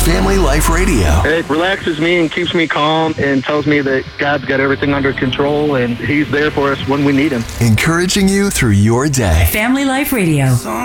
Family Life Radio. It relaxes me and keeps me calm and tells me that God's got everything under control and He's there for us when we need Him. Encouraging you through your day. Family Life Radio.